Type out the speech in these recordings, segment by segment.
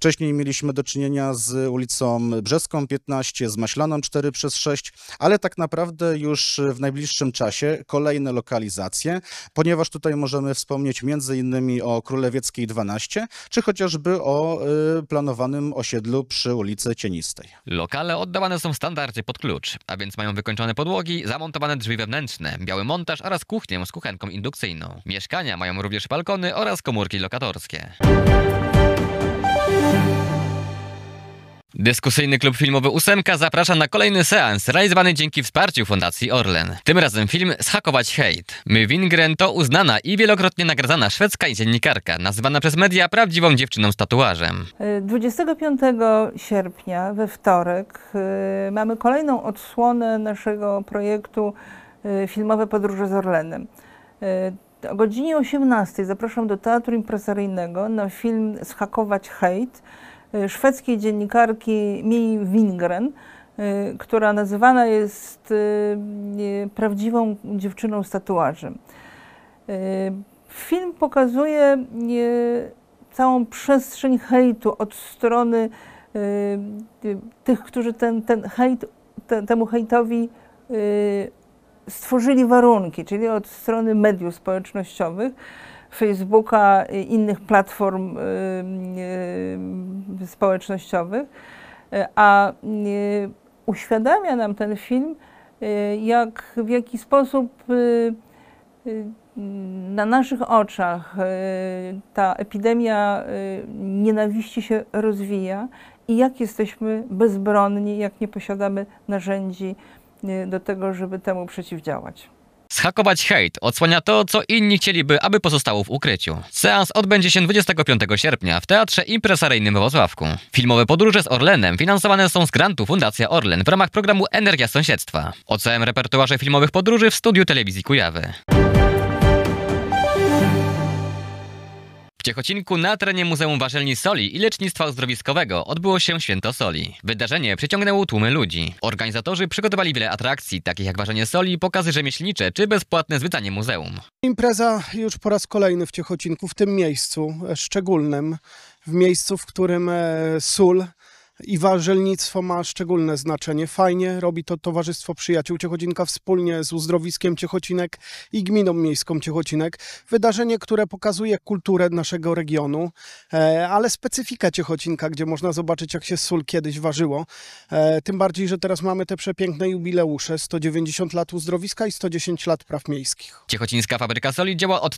Wcześniej mieliśmy do czynienia z ulicą Brzeską 15, z Maślaną 4/6, ale tak naprawdę już w najbliższym czasie kolejne lokalizacje, ponieważ tutaj możemy wspomnieć m.in. o Królewieckiej 12, czy chociażby o planowanym osiedlu przy ulicy Cienistej. Lokale oddawane są w standardzie pod klucz, a więc mają wykończone podłogi, zamontowane drzwi wewnętrzne, biały montaż oraz kuchnię z kuchenką indukcyjną. Mieszkania mają również balkony oraz komórki lokatorskie. Dyskusyjny klub filmowy Ósemka zaprasza na kolejny seans realizowany dzięki wsparciu Fundacji Orlen. Tym razem film Zhakować hejt. My Wingren to uznana i wielokrotnie nagradzana szwedzka dziennikarka, nazywana przez media prawdziwą dziewczyną z tatuażem. 25 sierpnia, we wtorek, mamy kolejną odsłonę naszego projektu Filmowe podróże z Orlenem. O godzinie 18 zapraszam do Teatru Impresaryjnego na film Zhakować hejt szwedzkiej dziennikarki My Wingren, która nazywana jest prawdziwą dziewczyną z tatuażem. Film pokazuje całą przestrzeń hejtu od strony tych, którzy temu hejtowi stworzyli warunki, czyli od strony mediów społecznościowych, Facebooka i innych platform społecznościowych, a uświadamia nam ten film, w jaki sposób na naszych oczach ta epidemia nienawiści się rozwija i jak jesteśmy bezbronni, jak nie posiadamy narzędzi do tego, żeby temu przeciwdziałać. Zhakować hejt odsłania to, co inni chcieliby, aby pozostało w ukryciu. Seans odbędzie się 25 sierpnia w Teatrze Impresaryjnym we Wrocławku. Filmowe podróże z Orlenem finansowane są z grantu Fundacja Orlen w ramach programu Energia Sąsiedztwa. O całym repertuarze filmowych podróży w studiu Telewizji Kujawy. W Ciechocinku na terenie Muzeum Warzelni Soli i Lecznictwa Uzdrowiskowego odbyło się Święto Soli. Wydarzenie przyciągnęło tłumy ludzi. Organizatorzy przygotowali wiele atrakcji, takich jak ważenie soli, pokazy rzemieślnicze czy bezpłatne zwiedzanie muzeum. Impreza już po raz kolejny w Ciechocinku, w tym miejscu szczególnym, w miejscu, w którym sól i warzelnictwo ma szczególne znaczenie. Fajnie robi to Towarzystwo Przyjaciół Ciechocinka wspólnie z Uzdrowiskiem Ciechocinek i Gminą Miejską Ciechocinek. Wydarzenie, które pokazuje kulturę naszego regionu, ale specyfikę Ciechocinka, gdzie można zobaczyć, jak się sól kiedyś warzyło. Tym bardziej, że teraz mamy te przepiękne jubileusze, 190 lat uzdrowiska i 110 lat praw miejskich. Ciechocińska Fabryka Soli działa od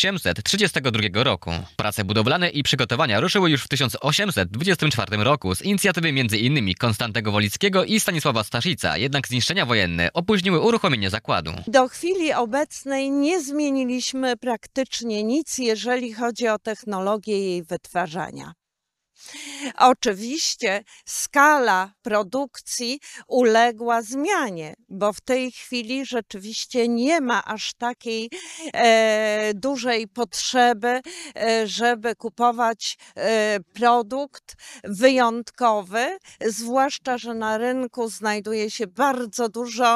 1832 roku. Prace budowlane i przygotowania ruszyły już w 1824 roku z inicjatywy m.in. Konstantego Wolickiego i Stanisława Staszica, jednak zniszczenia wojenne opóźniły uruchomienie zakładu. Do chwili obecnej nie zmieniliśmy praktycznie nic, jeżeli chodzi o technologię jej wytwarzania. Oczywiście skala produkcji uległa zmianie, bo w tej chwili rzeczywiście nie ma aż takiej dużej potrzeby, żeby kupować produkt wyjątkowy, zwłaszcza że na rynku znajduje się bardzo dużo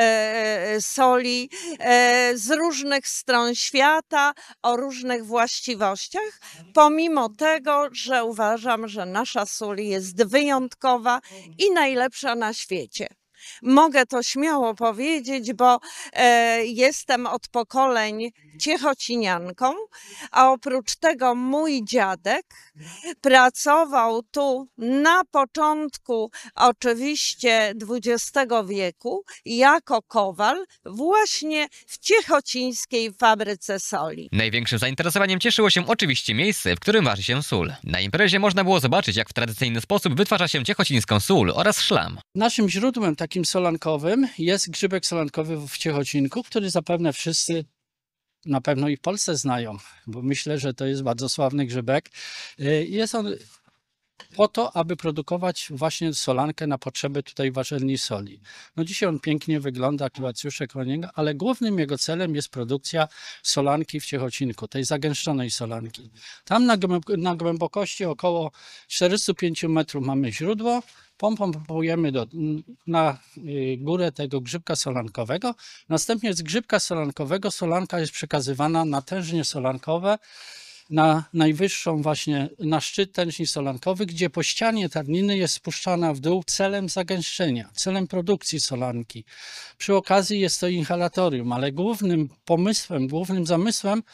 soli z różnych stron świata, o różnych właściwościach, pomimo tego, że uważam, że nasza sól jest wyjątkowa i najlepsza na świecie. Mogę to śmiało powiedzieć, bo jestem od pokoleń ciechocinianką, a oprócz tego mój dziadek pracował tu na początku oczywiście XX wieku jako kowal właśnie w ciechocińskiej fabryce soli. Największym zainteresowaniem cieszyło się oczywiście miejsce, w którym waży się sól. Na imprezie można było zobaczyć, jak w tradycyjny sposób wytwarza się ciechocińską sól oraz szlam. Naszym źródłem takim solankowym jest grzybek solankowy w Ciechocinku, który zapewne wszyscy na pewno i w Polsce znają, bo myślę, że to jest bardzo sławny grzybek. Jest on po to, aby produkować właśnie solankę na potrzeby tutaj warzelni soli. No dzisiaj on pięknie wygląda, akurat ciuszek o niego, ale głównym jego celem jest produkcja solanki w Ciechocinku, tej zagęszczonej solanki. Tam na głębokości około 405 metrów mamy źródło. Pompą pompujemy na górę tego grzybka solankowego. Następnie z grzybka solankowego solanka jest przekazywana na tężnie solankowe na najwyższą właśnie, na szczyt tętni solankowy, gdzie po ścianie tarniny jest spuszczana w dół celem zagęszczenia, celem produkcji solanki. Przy okazji jest to inhalatorium, ale głównym pomysłem, głównym zamysłem